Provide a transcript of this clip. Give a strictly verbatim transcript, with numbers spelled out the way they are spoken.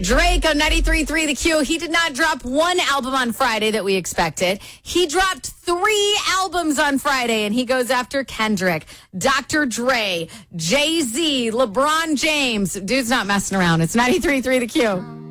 Drake on ninety-three point three The Q. He did not drop one album on Friday that we expected. He dropped three albums on Friday, and he goes after Kendrick, Doctor Dre, Jay-Z, LeBron James. Dude's not messing around. It's ninety-three point three The Q.